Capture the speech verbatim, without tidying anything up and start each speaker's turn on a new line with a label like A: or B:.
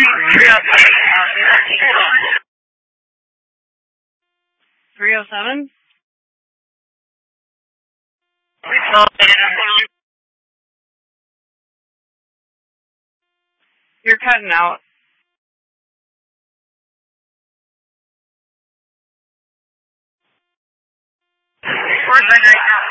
A: three oh seven? You're cutting out.
B: Where's that right now?